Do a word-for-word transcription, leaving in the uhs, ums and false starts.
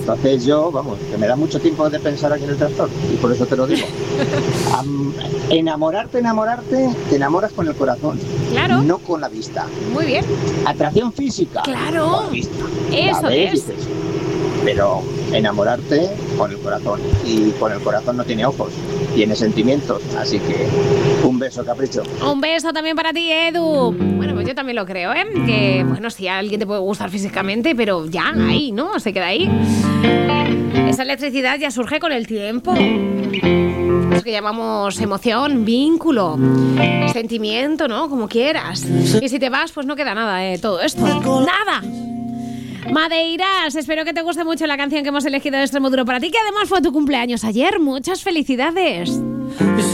Entonces yo, vamos, que me da mucho tiempo de pensar aquí en el tractor, y por eso te lo digo. Um, enamorarte, enamorarte, te enamoras con el corazón. Claro. No con la vista. Muy bien. Atracción física. Claro. Con la vista. Eso La ves, es. dices, pero enamorarte con el corazón. Y con el corazón no tiene ojos, tiene sentimientos. Así que un beso, capricho. Un beso también para ti, Edu. Bueno, pues yo también lo creo, ¿eh? Que, bueno, sí, a alguien te puede gustar físicamente, pero ya, ahí, ¿no? Se queda ahí. Esa electricidad ya surge con el tiempo. Eso que llamamos emoción, vínculo, sentimiento, ¿no? Como quieras. Y si te vas, pues no queda nada de todo esto. ¡Nada! Madeiras, espero que te guste mucho la canción que hemos elegido de Extremoduro para ti, que además fue tu cumpleaños ayer. Muchas felicidades.